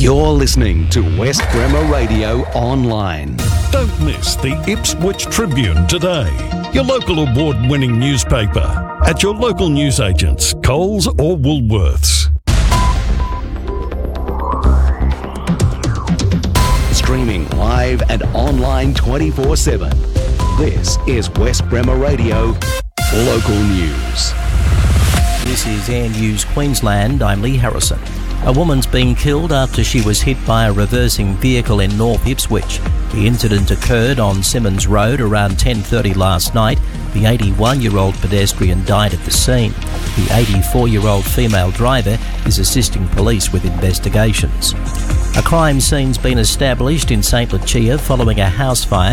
You're listening to West Bremer Radio Online. Don't miss the Ipswich Tribune today, your local award-winning newspaper, at your local newsagents, Coles or Woolworths. Streaming live and online 24/7. This is West Bremer Radio Local News. This is Air News Queensland. I'm Lee Harrison. A woman's been killed after she was hit by a reversing vehicle in North Ipswich. The incident occurred on Simmons Road around 10:30 last night. The 81-year-old pedestrian died at the scene. The 84-year-old female driver is assisting police with investigations. A crime scene's been established in St Lucia following a house fire